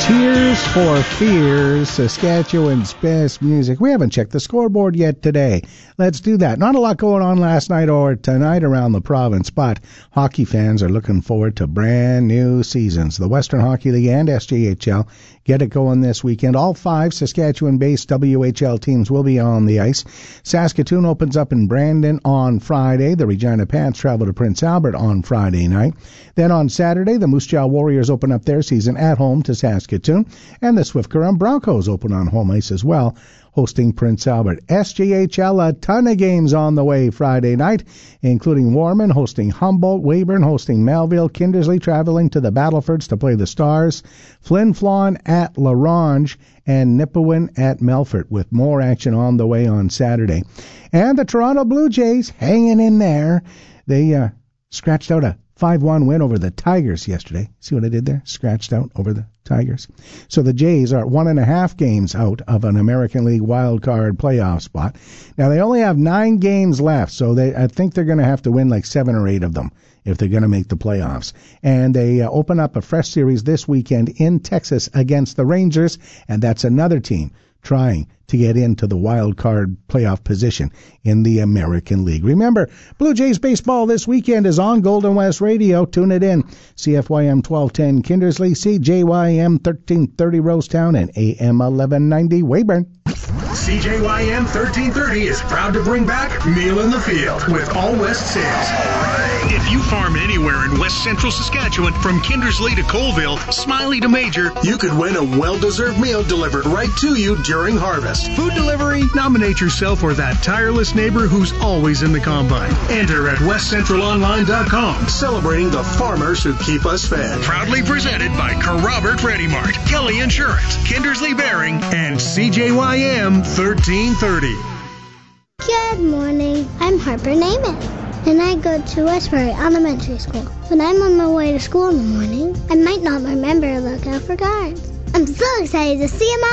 Tears for Fears, Saskatchewan's best music. We haven't checked the scoreboard yet today. Let's do that. Not a lot going on last night or tonight around the province, but hockey fans are looking forward to brand new seasons. The Western Hockey League and SJHL get it going this weekend. All 5 Saskatchewan-based WHL teams will be on the ice. Saskatoon opens up in Brandon on Friday. The Regina Pants travel to Prince Albert on Friday night. Then on Saturday, the Moose Jaw Warriors open up their season at home to Saskatoon, and the Swift Current Broncos open on home ice as well, hosting Prince Albert. SJHL, a ton of games on the way Friday night, including Warman hosting Humboldt, Weyburn hosting Melville, Kindersley traveling to the Battlefords to play the Stars, Flin Flon at La Ronge, and Nipawin at Melfort, with more action on the way on Saturday. And the Toronto Blue Jays hanging in there. They scratched out a 5-1 win over the Tigers yesterday. See what I did there? Scratched out over the Tigers. So the Jays are 1.5 games out of an American League wild card playoff spot. Now they only have 9 games left, so I think they're going to have to win like 7 or 8 of them if they're going to make the playoffs. And they open up a fresh series this weekend in Texas against the Rangers, and that's another team trying to get into the wild card playoff position in the American League. Remember, Blue Jays baseball this weekend is on Golden West Radio. Tune it in. CFYM 1210 Kindersley, CJYM 1330 Rosetown, and AM 1190 Weyburn. CJYM 1330 is proud to bring back Meal in the Field with All West Sales. If you farm anywhere in West Central Saskatchewan, from Kindersley to Colville, Smiley to Major, you could win a well-deserved meal delivered right to you during harvest. Food delivery? Nominate yourself or that tireless neighbor who's always in the combine. Enter at westcentralonline.com, celebrating the farmers who keep us fed. Proudly presented by Robert Ready Mart, Kelly Insurance, Kindersley Bearing, and CJYM 1330. Good morning. I'm Harper Naiman, and I go to Westbury Elementary School. When I'm on my way to school in the morning, I might not remember to look out for guards. I'm so excited to see them all.